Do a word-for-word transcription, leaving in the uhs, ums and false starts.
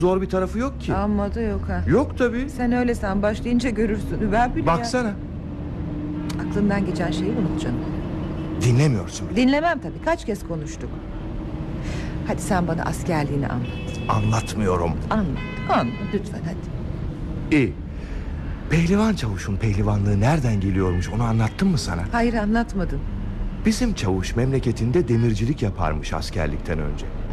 zor bir tarafı yok ki. Amma da yok ha. Yok tabii. Sen öyle sen başlayınca görürsün. Ver bile Baksana. ya. Aklından geçen şeyi unut canım. Dinlemiyorsun bile. Dinlemem tabii. Kaç kez konuştuk. Hadi sen bana askerliğini anlat. Anlatmıyorum. Anlat. Anlat lütfen hadi. İyi. Pehlivan çavuşun pehlivanlığı nereden geliyormuş, onu anlattım mı sana? Hayır, anlatmadın. Bizim çavuş memleketinde demircilik yaparmış askerlikten önce.